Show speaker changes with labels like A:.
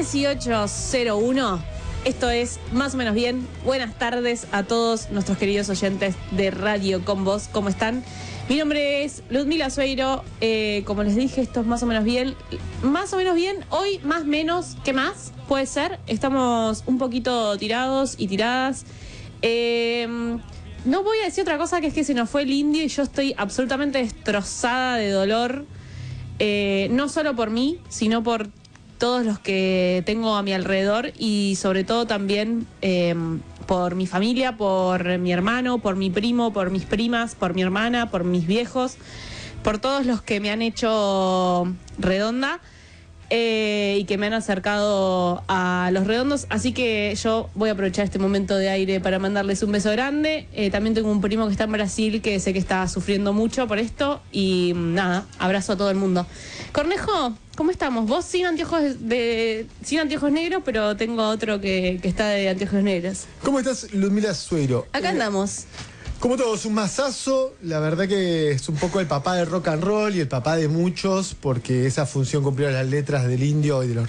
A: 18:01. Esto es Más o Menos Bien. Buenas tardes a todos nuestros queridos oyentes de Radio Con Vos. ¿Cómo están? Mi nombre es Ludmila Sueiro. Como les dije, esto es Más o Menos Bien. Más o menos bien. Hoy más menos que más. Puede ser. Estamos un poquito tirados y tiradas. No voy a decir otra cosa, que es que se nos fue el indio y yo estoy absolutamente destrozada de dolor. No solo por mí, sino por todos los que tengo a mi alrededor y sobre todo también por mi familia, por mi hermano, por mi primo, por mis primas, por mi hermana, por mis viejos, por todos los que me han hecho redonda y que me han acercado a los redondos. Así que yo voy a aprovechar este momento de aire para mandarles un beso grande. También tengo un primo que está en Brasil, que sé que está sufriendo mucho por esto. Y nada, abrazo a todo el mundo. Cornejo, ¿cómo estamos? Vos sin anteojos negros, pero tengo otro que está de anteojos negros.
B: ¿Cómo estás, Ludmila Sueiro?
A: Acá andamos.
B: Como todos, un masazo. La verdad que es un poco el papá del rock and roll y el papá de muchos, porque esa función cumplieron las letras del indio y de los